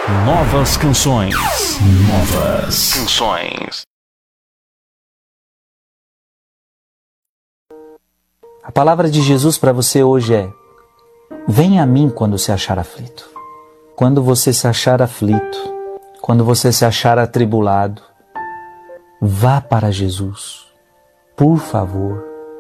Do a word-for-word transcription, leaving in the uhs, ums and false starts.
Novas canções. Novas canções. A palavra de Jesus para você hoje é: venha a mim quando se achar aflito. Quando você se achar aflito, quando você se achar atribulado, vá para Jesus. Por favor,